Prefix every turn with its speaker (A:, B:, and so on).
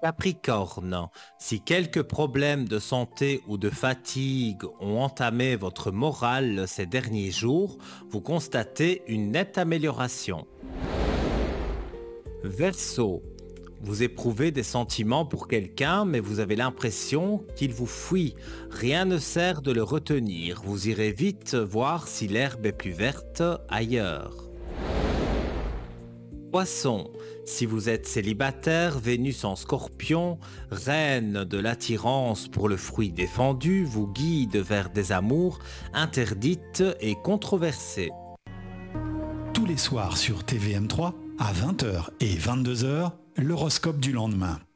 A: Capricorne, si quelques problèmes de santé ou de fatigue ont entamé votre morale ces derniers jours, vous constatez une nette amélioration. Verseau, vous éprouvez des sentiments pour quelqu'un, mais vous avez l'impression qu'il vous fuit. Rien ne sert de le retenir. Vous irez vite voir si l'herbe est plus verte ailleurs. Poisson, si vous êtes célibataire, Vénus en Scorpion, reine de l'attirance pour le fruit défendu, vous guide vers des amours interdites et controversées.
B: Tous les soirs sur TVM3, à 20h et 22h, l'horoscope du lendemain.